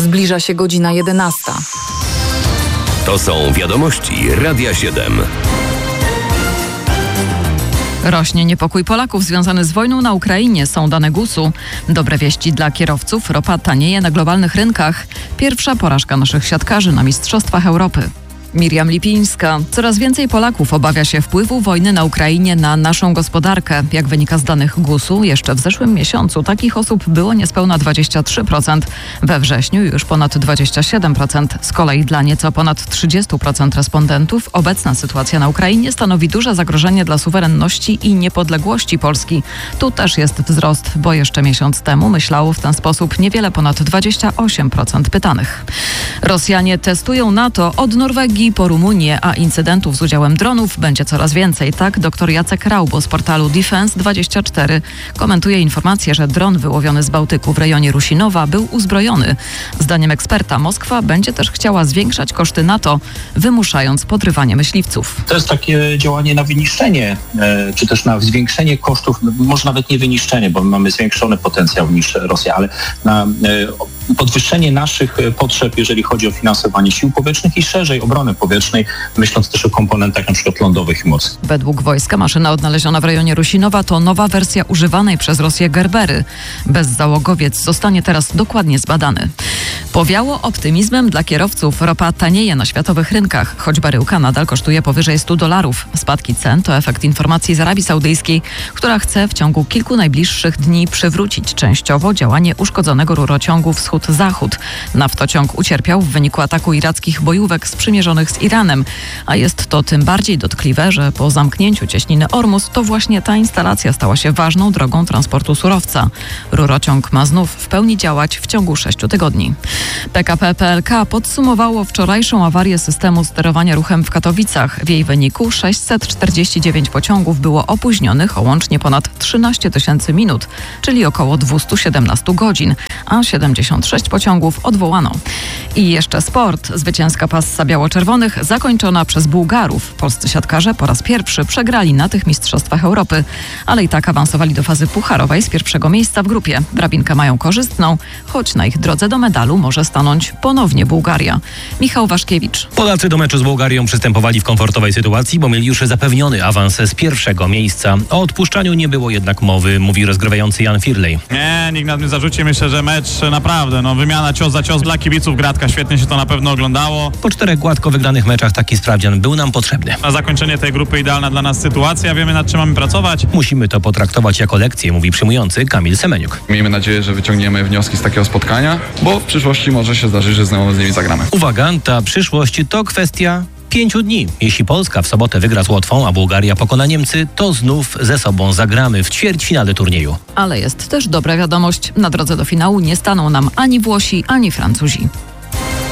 Zbliża się godzina 11. To są wiadomości Radia 7. Rośnie niepokój Polaków związany z wojną na Ukrainie, są dane GUS-u. Dobre wieści dla kierowców, ropa tanieje na globalnych rynkach. Pierwsza porażka naszych siatkarzy na Mistrzostwach Europy. Miriam Lipińska. Coraz więcej Polaków obawia się wpływu wojny na Ukrainie na naszą gospodarkę. Jak wynika z danych GUS-u, jeszcze w zeszłym miesiącu takich osób było niespełna 23%. We wrześniu już ponad 27%. Z kolei dla nieco ponad 30% respondentów obecna sytuacja na Ukrainie stanowi duże zagrożenie dla suwerenności i niepodległości Polski. Tu też jest wzrost, bo jeszcze miesiąc temu myślało w ten sposób niewiele ponad 28% pytanych. Rosjanie testują NATO od Norwegii po Rumunię, a incydentów z udziałem dronów będzie coraz więcej. Tak dr Jacek Raubo z portalu Defense24 komentuje informację, że dron wyłowiony z Bałtyku w rejonie Rusinowa był uzbrojony. Zdaniem eksperta Moskwa będzie też chciała zwiększać koszty NATO, wymuszając podrywanie myśliwców. To jest takie działanie na wyniszczenie, czy też na zwiększenie kosztów, może nawet nie wyniszczenie, bo mamy zwiększony potencjał niż Rosja, ale na podwyższenie naszych potrzeb, jeżeli chodzi o finansowanie sił powietrznych i szerzej obrony powietrznej, myśląc też o komponentach np. lądowych i morskich. Według wojska maszyna odnaleziona w rejonie Rusinowa to nowa wersja używanej przez Rosję Gerbery. Bezzałogowiec zostanie teraz dokładnie zbadany. Powiało optymizmem dla kierowców. Ropa tanieje na światowych rynkach, choć baryłka nadal kosztuje powyżej $100. Spadki cen to efekt informacji z Arabii Saudyjskiej, która chce w ciągu kilku najbliższych dni przywrócić częściowo działanie uszkodzonego rurociągu wschód-zachód. Naftociąg ucierpiał w wyniku ataku irackich bojówek sprzymierzonych z Iranem, a jest to tym bardziej dotkliwe, że po zamknięciu cieśniny Ormus to właśnie ta instalacja stała się ważną drogą transportu surowca. Rurociąg ma znów w pełni działać w ciągu 6 tygodni. PKP PLK podsumowało wczorajszą awarię systemu sterowania ruchem w Katowicach. W jej wyniku 649 pociągów było opóźnionych o łącznie ponad 13 000 minut, czyli około 217 godzin, a 76 pociągów odwołano. I jeszcze sport. Zwycięska passa biało-czerwonych zakończona przez Bułgarów. Polscy siatkarze po raz pierwszy przegrali na tych Mistrzostwach Europy, ale i tak awansowali do fazy pucharowej z pierwszego miejsca w grupie. Drabinkę mają korzystną, choć na ich drodze do medalu może stanąć ponownie Bułgaria. Michał Waszkiewicz. Polacy do meczu z Bułgarią przystępowali w komfortowej sytuacji, bo mieli już zapewniony awans z pierwszego miejsca. O odpuszczaniu nie było jednak mowy, mówi rozgrywający Jan Firlej. Nie, nikt nas nie zarzuci. Myślę, że mecz naprawdę, wymiana cios za cios dla kibiców, gratka, świetnie się to na pewno oglądało. Po 4 gładko wygranych meczach taki sprawdzian był nam potrzebny. Na zakończenie tej grupy idealna dla nas sytuacja, wiemy nad czym mamy pracować. Musimy to potraktować jako lekcję, mówi przyjmujący Kamil Semeniuk. Miejmy nadzieję, że wyciągniemy wnioski z takiego spotkania, bo w przyszłości może się zdarzyć, że znowu z nimi zagramy. Uwaga, ta przyszłość to kwestia 5 dni. Jeśli Polska w sobotę wygra z Łotwą, a Bułgaria pokona Niemcy, to znów ze sobą zagramy w ćwierćfinale turnieju. Ale jest też dobra wiadomość. Na drodze do finału nie staną nam ani Włosi, ani Francuzi.